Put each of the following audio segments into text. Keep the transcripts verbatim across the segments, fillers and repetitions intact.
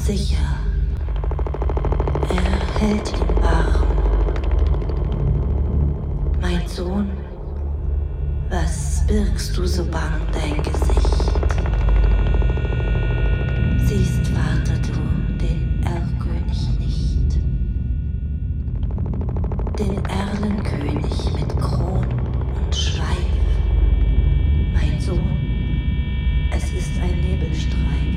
sicher. Er hält ihn warm. Mein Sohn, was birgst du so bang dein Gesicht? Siehst, Vater, du den Erlkönig nicht? Den Erlenkönig mit Kron und Schweif. Mein Sohn, es ist ein Nebelstreif.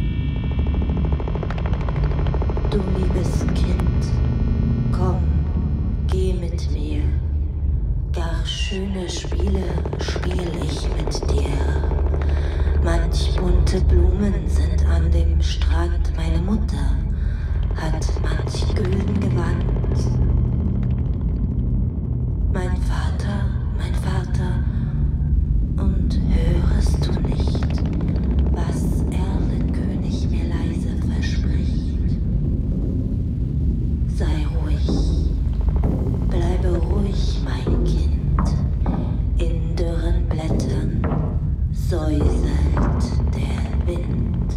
Du liebes Kind, komm, geh mit mir. Gar schöne Spiele spiel ich mit dir. Manch bunte Blumen sind an dem Strand. Meine Mutter hat manch gülden Gewand. Mein Vater, mein Vater, und hörest du nicht, was Erlenkönig mir leise verspricht? Sei ruhig, bleibe ruhig, mein Kind. In dürren Blättern säuselt der Wind.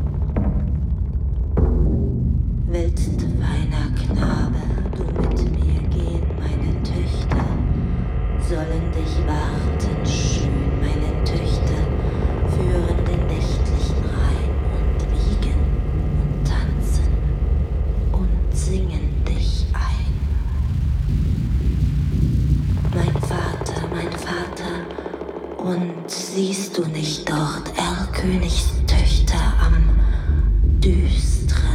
Willst, feiner Knabe, du mit mir gehen? Meine Töchter sollen dich warten schön. Meine Töchter führen den nächtlichen Reim und wiegen und tanzen und singen dich ein. Mein Vater, mein Vater, und siehst du nicht dort Erlkönigs Töchter am düsteren